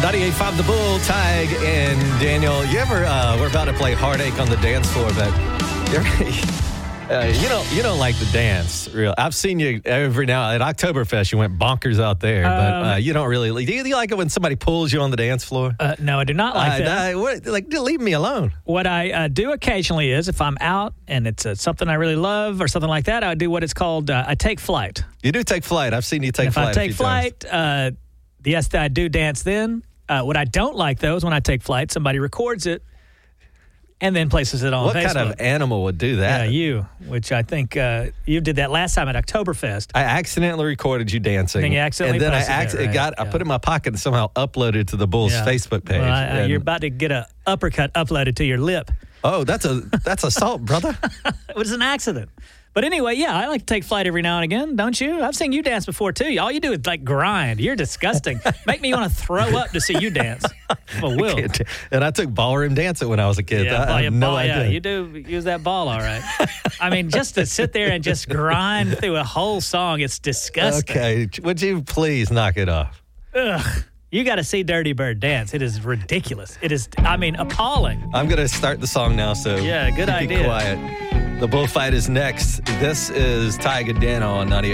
98.5 The Bull, Tig, and Daniel. You ever, we're about to play Heartache on the dance floor, but you don't like the dance, real. I've seen you every now at Oktoberfest. You went bonkers out there, but you don't really. Do you like it when somebody pulls you on the dance floor? No, I do not like that. Leave me alone. What I do occasionally is, if I'm out and it's something I really love or something like that, I do what it's called. I take flight. You do take flight. I've seen you take flight. If I take flight, yes, I do dance then. What I don't like, though, is when I take flight, somebody records it and then places it on Facebook. What kind of animal would do that? Yeah, you, which I think you did that last time at Oktoberfest. I accidentally recorded you dancing. And you accidentally and then I put it in my pocket and somew uploaded to the Bull's Facebook page. Well, you're about to get an uppercut uploaded to your lip. Oh, that's assault, brother. It was an accident. But anyway, yeah, I like to take flight every now and again, don't you? I've seen you dance before, too. All you do is, grind. You're disgusting. Make me want to throw up to see you dance. Well, Will. And I took ballroom dancing when I was a kid. Yeah, I have no idea. Yeah, you do use that ball all right. I mean, just to sit there and just grind through a whole song, it's disgusting. Okay, would you please knock it off? Ugh. You got to see Dirty Bird dance. It is ridiculous. It is, appalling. I'm going to start the song now, so yeah, good idea. Be quiet. The bullfight is next. This is Tig and Dano on 98.